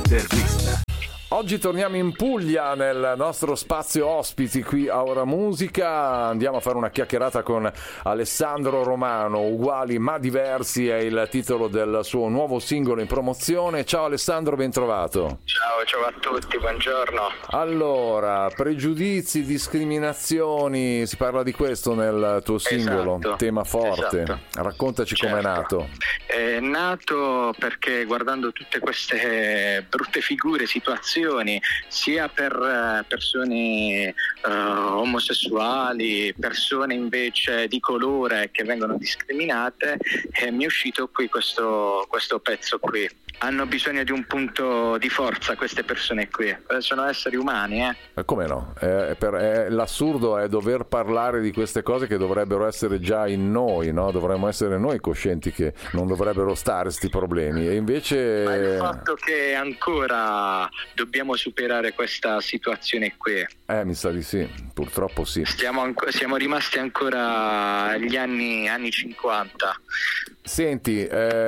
L'intervista. Oggi torniamo in Puglia nel nostro spazio ospiti qui a Ora Musica. Andiamo a fare una chiacchierata con Alessandro Romano. Uguali ma diversi è il titolo del suo nuovo singolo in promozione. Ciao Alessandro, ben trovato. Ciao a tutti, buongiorno. Allora, pregiudizi, discriminazioni, si parla di questo nel tuo singolo, Esatto, tema forte. esatto. Raccontaci Certo. com'è nato. È nato perché guardando tutte queste brutte figure, situazioni, sia per persone omosessuali, persone invece di colore che vengono discriminate, mi è uscito qui questo pezzo qui. Hanno bisogno di un punto di forza queste persone qui, sono esseri umani. Come no? L'assurdo è dover parlare di queste cose che dovrebbero essere già in noi, no? Dovremmo essere noi coscienti che non dovrebbero stare sti problemi, e invece... Ma il fatto che ancora dobbiamo superare questa situazione qui. Mi sa di sì, purtroppo sì. Siamo rimasti ancora agli anni 50. Senti,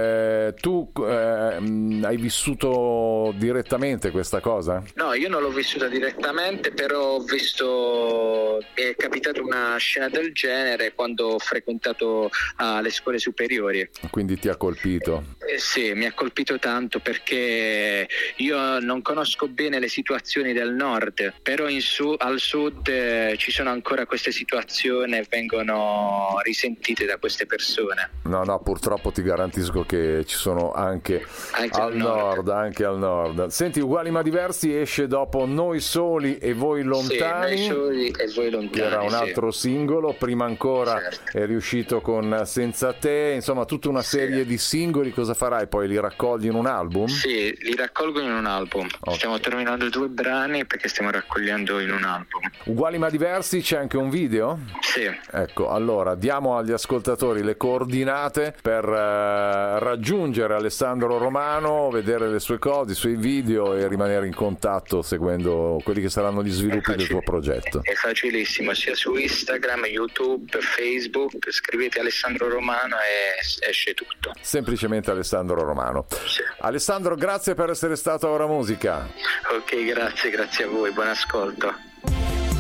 tu hai vissuto direttamente questa cosa? No, io non l'ho vissuta direttamente, però ho visto, è capitata una scena del genere quando ho frequentato le scuole superiori. Quindi ti ha colpito? Sì, mi ha colpito tanto perché io non conosco bene le situazioni del nord, però al sud ci sono ancora queste situazioni e vengono risentite da queste persone. No, purtroppo ti garantisco che ci sono anche al nord, anche al nord. Senti, Uguali ma diversi esce dopo Noi soli e voi lontani. Sì, Noi soli e voi lontani. Che era un altro singolo, prima ancora certo. È riuscito con Senza te, insomma tutta una serie di singoli. Cosa farai poi? Li raccogli in un album? Sì, li raccolgo in un album. Okay. Stiamo terminando 2 brani perché stiamo raccogliendo in un album. Uguali ma diversi, c'è anche un video? Sì. Ecco, allora diamo agli ascoltatori le coordinate per raggiungere Alessandro Romano, vedere le sue cose, i suoi video e rimanere in contatto seguendo quelli che saranno gli sviluppi del tuo progetto. È facilissimo, sia su Instagram, YouTube, Facebook, scrivete Alessandro Romano e esce tutto. Semplicemente Alessandro Romano. Sì. Alessandro, grazie per essere stato a Ora Musica. Ok, grazie a voi, buon ascolto.